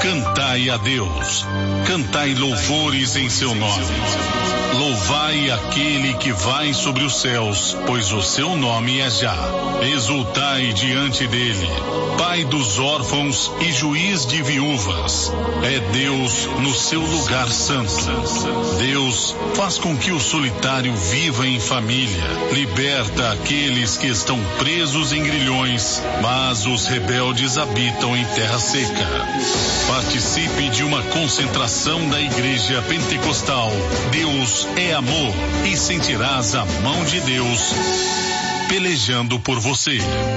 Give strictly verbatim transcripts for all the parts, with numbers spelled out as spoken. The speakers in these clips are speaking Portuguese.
Cantai a Deus, cantai louvores em seu nome. Louvai aquele que vai sobre os céus, pois o seu nome é Já. Exultai diante dele, Pai dos órfãos e juiz de viúvas. É Deus no seu lugar santo. Deus faz com que o solitário viva em família, liberta aqueles que estão presos em grilhões, mas os rebeldes habitam em terra seca. Participe de uma concentração da Igreja Pentecostal Deus é Amor e sentirás a mão de Deus pelejando por você.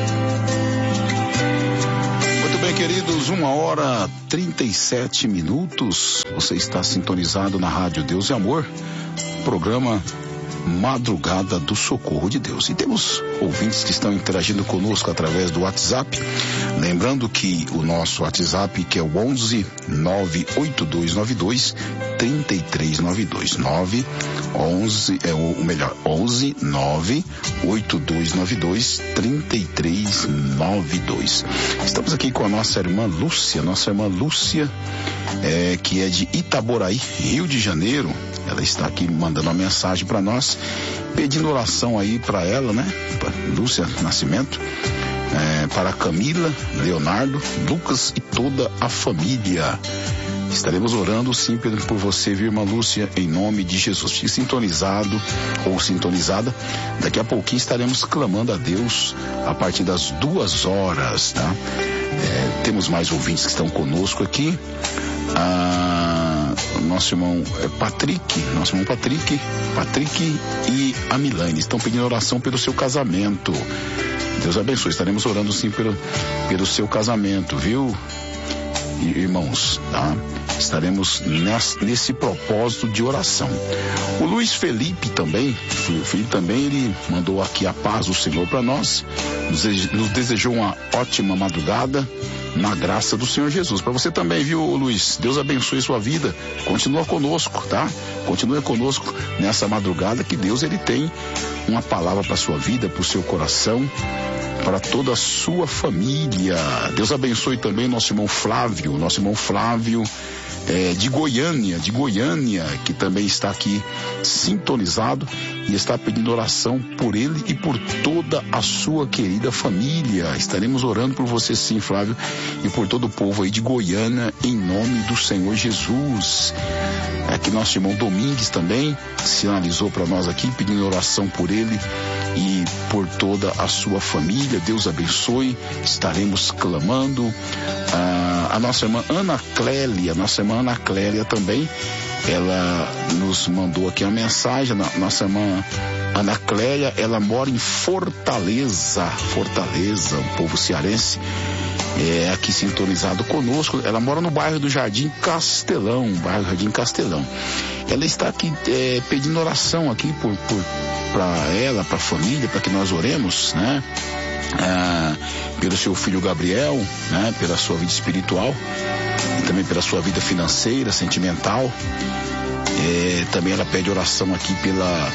Muito bem, queridos, uma hora trinta e sete minutos. Você está sintonizado na Rádio Deus é Amor, programa Madrugada do Socorro de Deus. E temos ouvintes que estão interagindo conosco através do WhatsApp. Lembrando que o nosso WhatsApp, que é o onze nove oito dois nove dois três três nove dois, nove onze é o melhor onze nove oito dois nove dois três três nove dois. Estamos aqui com a nossa irmã Lúcia, nossa irmã Lúcia, é, que é de Itaboraí, Rio de Janeiro. Ela está aqui mandando uma mensagem para nós, pedindo oração aí para ela, né? Pra Lúcia Nascimento, é, para Camila, Leonardo, Lucas e toda a família. Estaremos orando sim por você, viu, irmã Lúcia, em nome de Jesus. Fique sintonizado ou sintonizada. Daqui a pouquinho estaremos clamando a Deus a partir das duas horas, tá? É, temos mais ouvintes que estão conosco aqui. Ah, nosso irmão Patrick, nosso irmão Patrick, Patrick e a Milane estão pedindo oração pelo seu casamento. Deus abençoe. Estaremos orando sim pelo, pelo seu casamento, viu, irmãos, tá? Estaremos nesse, nesse propósito de oração. O Luiz Felipe também, o Felipe também, ele mandou aqui a paz do Senhor para nós, nos, nos desejou uma ótima madrugada na graça do Senhor Jesus. Para você também, viu, Luiz? Deus abençoe sua vida. Continua conosco, tá? Continua conosco nessa madrugada, que Deus, ele tem uma palavra para sua vida, para o seu coração, para toda a sua família. Deus abençoe também nosso irmão Flávio, nosso irmão Flávio é, de Goiânia, de Goiânia, que também está aqui sintonizado e está pedindo oração por ele e por toda a sua querida família. Estaremos orando por você sim, Flávio, e por todo o povo aí de Goiânia, em nome do Senhor Jesus. Aqui nosso irmão Domingues também sinalizou para nós aqui, pedindo oração por ele e por toda a sua família. Deus abençoe. Estaremos clamando. Ah, a nossa irmã Ana Clélia, nossa irmã Ana Clélia também, ela nos mandou aqui uma mensagem. Nossa irmã Ana Clélia, ela mora em Fortaleza, Fortaleza, um povo cearense, é aqui sintonizado conosco. Ela mora no bairro do Jardim Castelão, bairro Jardim Castelão. Ela está aqui é, pedindo oração aqui por, por para ela, para a família, para que nós oremos, né? Ah, pelo seu filho Gabriel, né? Pela sua vida espiritual e também pela sua vida financeira, sentimental. É, também ela pede oração aqui pela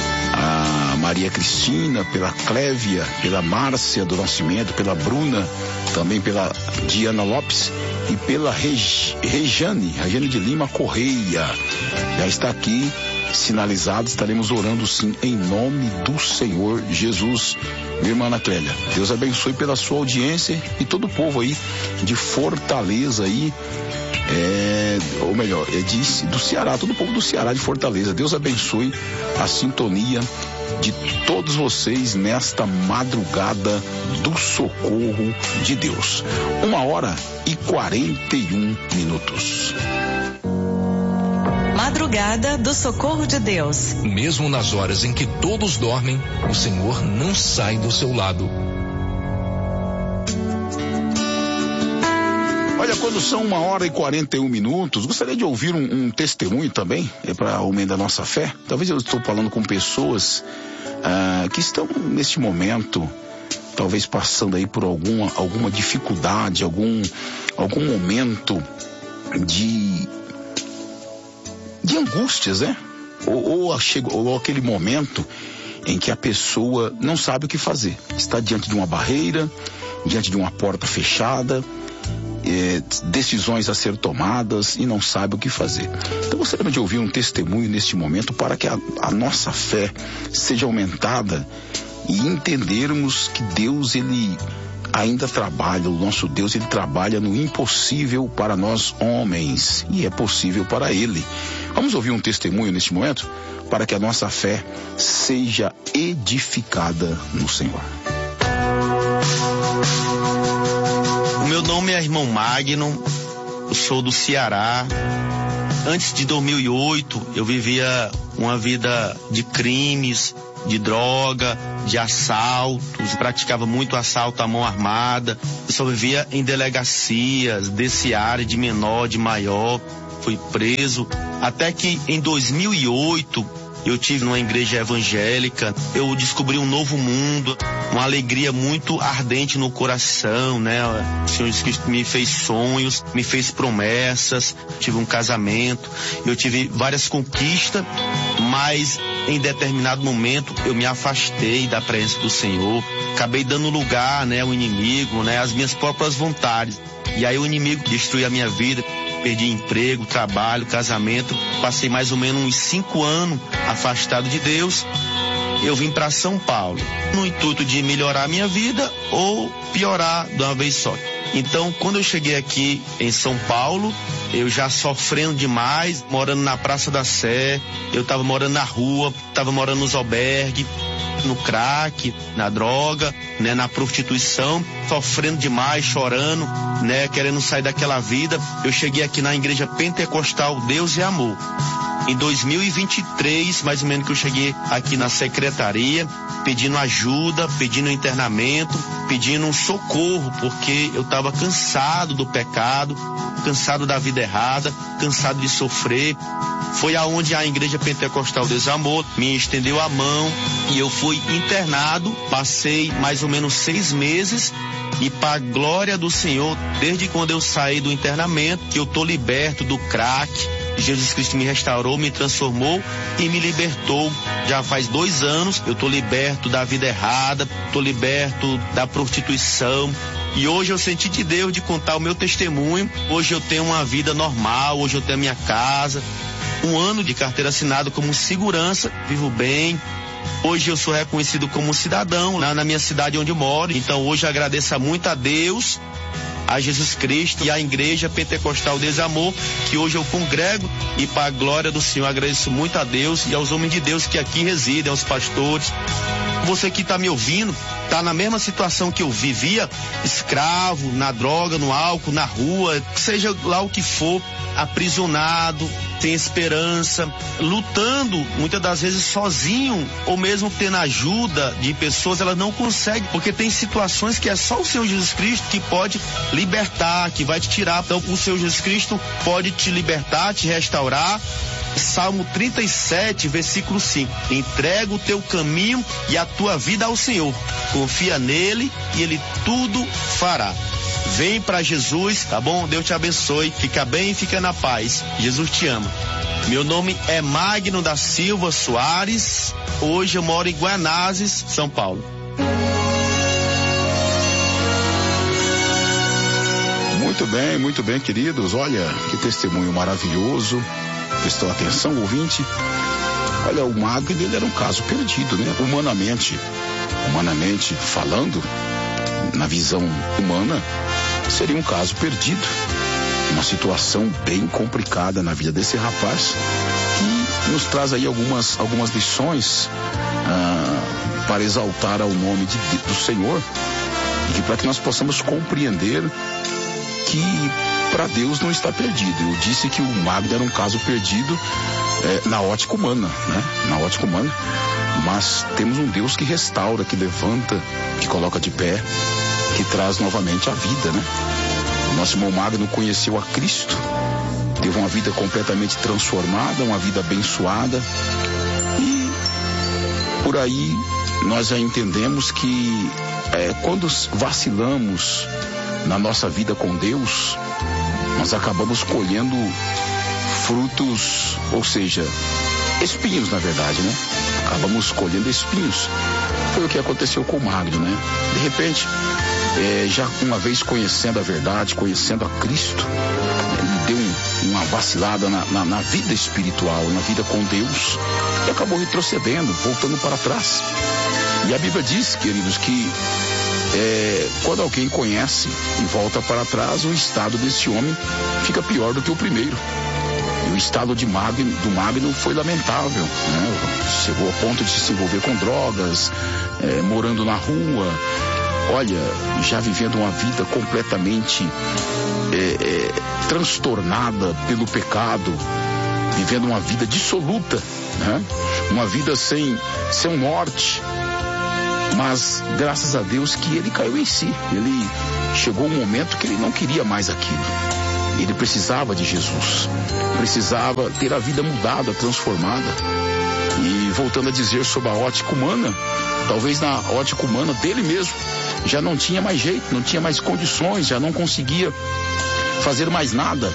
a Maria Cristina, pela Clévia, pela Márcia do Nascimento, pela Bruna, também pela Diana Lopes e pela Reg, Rejane, Rejane de Lima Correia. Já está aqui sinalizado, estaremos orando sim em nome do Senhor Jesus. Minha irmã Ana Clélia, Deus abençoe pela sua audiência e todo o povo aí de Fortaleza aí, é, ou melhor, é de, do Ceará, todo o povo do Ceará, de Fortaleza. Deus abençoe a sintonia de todos vocês nesta madrugada do socorro de Deus. Uma hora e quarenta e um minutos. Madrugada do Socorro de Deus. Mesmo nas horas em que todos dormem, o Senhor não sai do seu lado. Olha, quando são uma hora e quarenta e um minutos, gostaria de ouvir um, um testemunho também, é para aumentar a nossa fé. Talvez eu estou falando com pessoas ah, que estão neste momento, talvez passando aí por alguma, alguma dificuldade, algum, algum momento de, de angústias, né? Ou, ou, ou aquele momento em que a pessoa não sabe o que fazer. Está diante de uma barreira, diante de uma porta fechada, é, decisões a ser tomadas e não sabe o que fazer. Então gostaria de ouvir um testemunho neste momento para que a, a nossa fé seja aumentada e entendermos que Deus, ele ainda trabalha, o nosso Deus, ele trabalha no impossível para nós homens e é possível para ele. Vamos ouvir um testemunho neste momento para que a nossa fé seja edificada no Senhor. O meu nome é irmão Magno, eu sou do Ceará. Antes de dois mil e oito, eu vivia uma vida de crimes, de droga, de assaltos, praticava muito assalto à mão armada. Eu só vivia em delegacias, desse área de menor, de maior. Fui preso, até que em dois mil e oito eu tive numa igreja evangélica, eu descobri um novo mundo, uma alegria muito ardente no coração, né? O Senhor Jesus Cristo me fez sonhos, me fez promessas, tive um casamento, eu tive várias conquistas, mas em determinado momento eu me afastei da presença do Senhor, acabei dando lugar, né, ao inimigo, né, às minhas próprias vontades. E aí o inimigo destruiu a minha vida. Perdi emprego, trabalho, casamento, passei mais ou menos uns cinco anos afastado de Deus. Eu vim para São Paulo, no intuito de melhorar a minha vida ou piorar de uma vez só. Então, quando eu cheguei aqui em São Paulo, eu já sofrendo demais, morando na Praça da Sé, eu estava morando na rua, estava morando nos albergues, no crack, na droga, né, na prostituição, sofrendo demais, chorando, né, querendo sair daquela vida. Eu cheguei aqui na Igreja Pentecostal Deus e Amor. Em dois mil e vinte e três, mais ou menos, que eu cheguei aqui na secretaria, pedindo ajuda, pedindo internamento, pedindo um socorro, porque eu estava cansado do pecado, cansado da vida errada, cansado de sofrer. Foi aonde a Igreja Pentecostal Deus e Amor me estendeu a mão e eu fui internado, passei mais ou menos seis meses e, para a glória do Senhor, desde quando eu saí do internamento, que eu tô liberto do crack, Jesus Cristo me restaurou, me transformou e me libertou. Já faz dois anos eu tô liberto da vida errada, tô liberto da prostituição. E hoje eu senti de Deus de contar o meu testemunho. Hoje eu tenho uma vida normal, hoje eu tenho a minha casa, um ano de carteira assinada como segurança, vivo bem. Hoje eu sou reconhecido como cidadão lá na minha cidade onde eu moro. Então hoje eu agradeço muito a Deus, a Jesus Cristo e a Igreja Pentecostal Deus e Amor, que hoje eu congrego, e para a glória do Senhor agradeço muito a Deus e aos homens de Deus que aqui residem, aos pastores. Você que está me ouvindo, está na mesma situação que eu vivia, escravo, na droga, no álcool, na rua, seja lá o que for, aprisionado, sem esperança, lutando muitas das vezes sozinho, ou mesmo tendo ajuda de pessoas, elas não conseguem, porque tem situações que é só o Senhor Jesus Cristo que pode libertar, que vai te tirar. Então o Senhor Jesus Cristo pode te libertar, te restaurar. Salmo trinta e sete, versículo cinco. Entrega o teu caminho e a tua vida ao Senhor. Confia nele e ele tudo fará. Vem para Jesus, tá bom? Deus te abençoe. Fica bem e fica na paz. Jesus te ama. Meu nome é Magno da Silva Soares. Hoje eu moro em Guanazes, São Paulo. Muito bem, muito bem, queridos. Olha, que testemunho maravilhoso. Prestou atenção, ouvinte? Olha, o Magno, ele era um caso perdido, né? Humanamente, humanamente falando, na visão humana, seria um caso perdido. Uma situação bem complicada na vida desse rapaz, que nos traz aí algumas, algumas lições ah, para exaltar ao nome de, do Senhor, e para que nós possamos compreender que para Deus não está perdido. Eu disse que o Magno era um caso perdido é, na ótica humana, né? Na ótica humana. Mas temos um Deus que restaura, que levanta, que coloca de pé, que traz novamente a vida, né? O nosso irmão Magno conheceu a Cristo, teve uma vida completamente transformada, uma vida abençoada, e por aí nós já entendemos que é, quando vacilamos na nossa vida com Deus, nós acabamos colhendo frutos, ou seja, espinhos, na verdade, né? Acabamos colhendo espinhos. Foi o que aconteceu com o Magno, né? De repente, é, já uma vez conhecendo a verdade, conhecendo a Cristo, ele deu um, uma vacilada na, na, na vida espiritual, na vida com Deus, e acabou retrocedendo, voltando para trás. E a Bíblia diz, queridos, que é, quando alguém conhece e volta para trás, o estado desse homem fica pior do que o primeiro. E o estado de Magno, do Magno foi lamentável, né? Chegou ao ponto de se envolver com drogas, é, morando na rua, olha, já vivendo uma vida completamente é, é, transtornada pelo pecado, vivendo uma vida dissoluta, né? Uma vida sem, sem norte. Mas graças a Deus que ele caiu em si. Ele chegou um momento que ele não queria mais aquilo. Ele precisava de Jesus, precisava ter a vida mudada, transformada. E voltando a dizer sobre a ótica humana, talvez na ótica humana dele mesmo, já não tinha mais jeito, não tinha mais condições, já não conseguia fazer mais nada.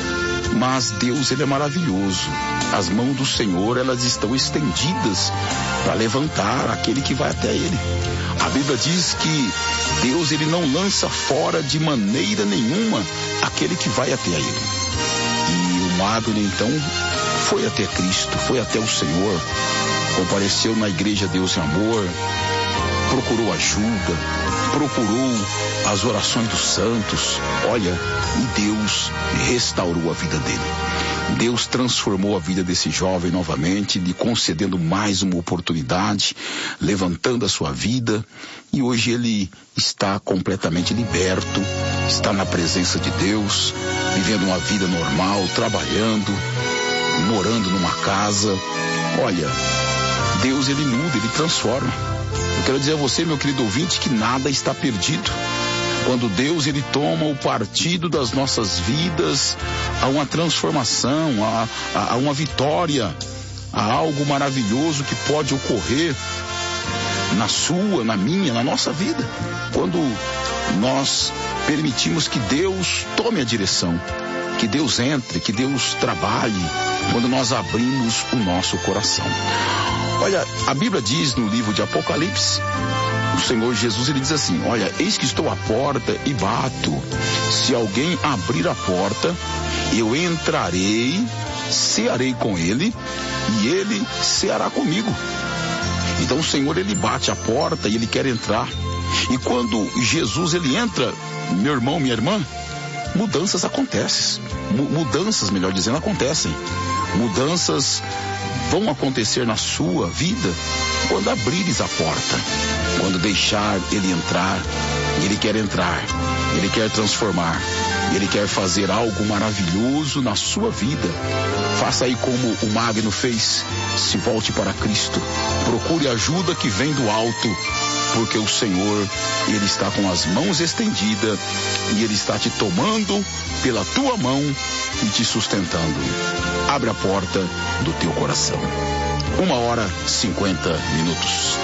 Mas Deus, ele é maravilhoso. As mãos do Senhor, elas estão estendidas para levantar aquele que vai até ele. A Bíblia diz que Deus, ele não lança fora de maneira nenhuma aquele que vai até ele. E o Magno, então, foi até Cristo, foi até o Senhor, compareceu na igreja Deus em Amor, procurou ajuda, procurou as orações dos santos, olha, e Deus restaurou a vida dele. Deus transformou a vida desse jovem novamente, lhe concedendo mais uma oportunidade, levantando a sua vida, e hoje ele está completamente liberto, está na presença de Deus, vivendo uma vida normal, trabalhando, morando numa casa. Olha, Deus, ele muda, ele transforma. Eu quero dizer a você, meu querido ouvinte, que nada está perdido. Quando Deus, ele toma o partido das nossas vidas, há uma transformação, há, há uma vitória, há algo maravilhoso que pode ocorrer na sua, na minha, na nossa vida. Quando nós permitimos que Deus tome a direção, que Deus entre, que Deus trabalhe, quando nós abrimos o nosso coração. Olha, a Bíblia diz no livro de Apocalipse, o Senhor Jesus, ele diz assim, olha, eis que estou à porta e bato. Se alguém abrir a porta, eu entrarei, cearei com ele, e ele ceará comigo. Então o Senhor, ele bate a porta e ele quer entrar. E quando Jesus, ele entra, meu irmão, minha irmã, mudanças acontecem. Mudanças, melhor dizendo, acontecem. Mudanças vão acontecer na sua vida quando abrires a porta, quando deixar ele entrar. Ele quer entrar, ele quer transformar, ele quer fazer algo maravilhoso na sua vida. Faça aí como o Magno fez, se volte para Cristo, procure ajuda que vem do alto, porque o Senhor, ele está com as mãos estendidas e ele está te tomando pela tua mão e te sustentando. Abre a porta do teu coração. Uma hora e cinquenta minutos.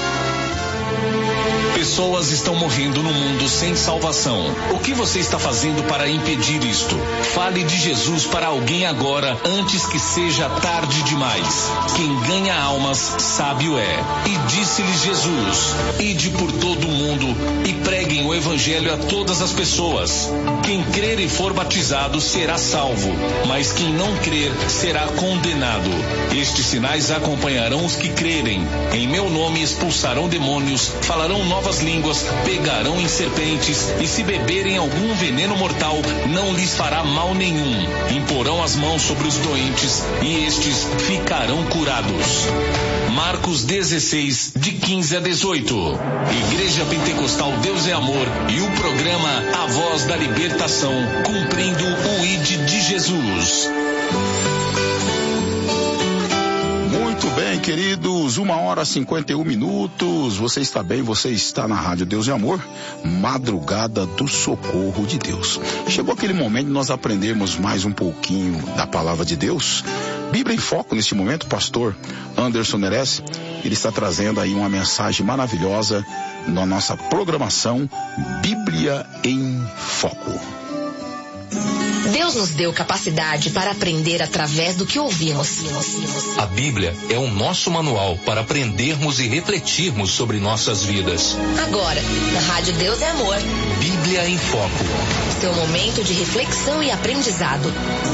Pessoas estão morrendo no mundo sem salvação. O que você está fazendo para impedir isto? Fale de Jesus para alguém agora, antes que seja tarde demais. Quem ganha almas, sábio é. E disse-lhes Jesus, ide por todo o mundo e preguem o evangelho a todas as pessoas. Quem crer e for batizado será salvo, mas quem não crer será condenado. Estes sinais acompanharão os que crerem. Em meu nome expulsarão demônios, falarão novas línguas, pegarão em serpentes, e se beberem algum veneno mortal, não lhes fará mal nenhum. Imporão as mãos sobre os doentes, e estes ficarão curados. Marcos dezesseis, de quinze a dezoito. Igreja Pentecostal Deus é Amor e o programa A Voz da Libertação, cumprindo o I D de Jesus. Muito bem, queridos, uma hora e cinquenta e um minutos, você está bem, você está na Rádio Deus e Amor, madrugada do socorro de Deus. Chegou aquele momento de nós aprendermos mais um pouquinho da palavra de Deus. Bíblia em Foco, neste momento, o pastor Anderson Neres, ele está trazendo aí uma mensagem maravilhosa na nossa programação Bíblia em Foco. Deus nos deu capacidade para aprender através do que ouvimos. A Bíblia é o nosso manual para aprendermos e refletirmos sobre nossas vidas. Agora, na Rádio Deus é Amor. Bíblia em Foco. Seu momento de reflexão e aprendizado.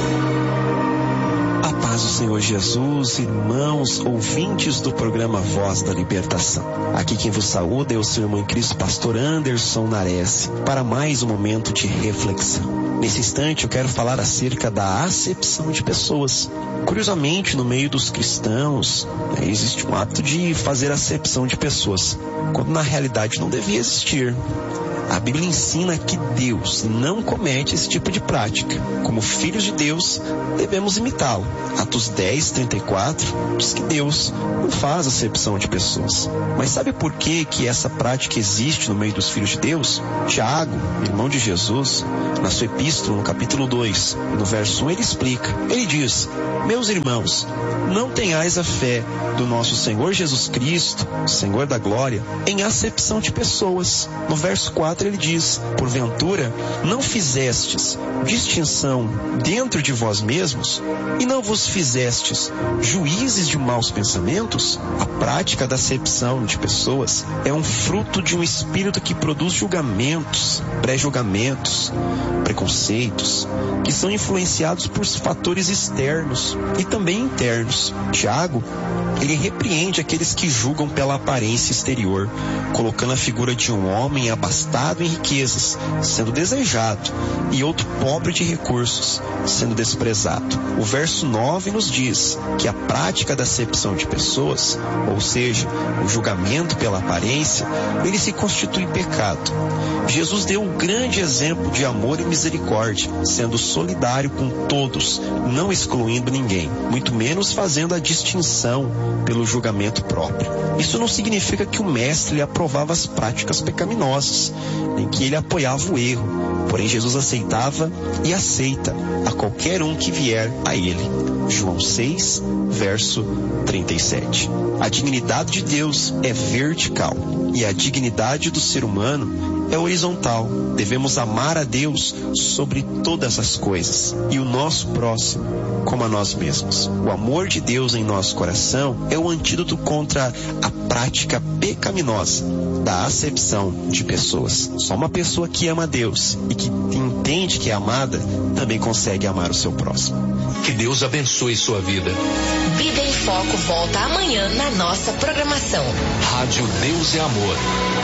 A paz do Senhor Jesus, irmãos, ouvintes do programa Voz da Libertação. Aqui quem vos saúda é o seu irmão em Cristo, pastor Anderson Nares, para mais um momento de reflexão. Nesse instante eu quero falar acerca da acepção de pessoas. Curiosamente, no meio dos cristãos, né, existe um ato de fazer acepção de pessoas, quando na realidade não devia existir. A Bíblia ensina que Deus não comete esse tipo de prática. Como filhos de Deus, devemos imitá-lo. Atos dez, trinta e quatro diz que Deus não faz acepção de pessoas. Mas sabe por que que essa prática existe no meio dos filhos de Deus? Tiago, irmão de Jesus, na sua epístola, no capítulo dois, no verso um, ele explica. Ele diz: meus irmãos, não tenhais a fé do nosso Senhor Jesus Cristo, Senhor da glória, em acepção de pessoas. No verso quatro ele diz: porventura não fizestes distinção dentro de vós mesmos e não vos fizestes juízes de maus pensamentos? A prática da acepção de pessoas é um fruto de um espírito que produz julgamentos, pré-julgamentos, preconceitos, que são influenciados por fatores externos e também internos. Tiago, ele repreende aqueles que julgam pela aparência exterior, colocando a figura de um homem abastado em riquezas, sendo desejado, e outro pobre de recursos, sendo desprezado. O verso nove nos diz que a prática da acepção de pessoas, ou seja, o julgamento pela aparência, ele se constitui pecado. Jesus deu um grande exemplo de amor e misericórdia, sendo solidário com todos, não excluindo ninguém, muito menos fazendo a distinção pelo julgamento próprio. Isso não significa que o mestre lhe aprovava as práticas pecaminosas, nem que ele apoiava o erro. Porém, Jesus aceitava e aceita a qualquer um que vier a ele. João seis, verso trinta e sete. A dignidade de Deus é vertical e a dignidade do ser humano é horizontal. Devemos amar a Deus sobre todas as coisas e o nosso próximo como a nós mesmos. O amor de Deus em nosso coração é o antídoto contra a prática pecaminosa da acepção de pessoas. Só uma pessoa que ama a Deus e que entende que é amada também consegue amar o seu próximo. Que Deus abençoe sua vida. Vida em Foco volta amanhã na nossa programação. Rádio Deus é Amor.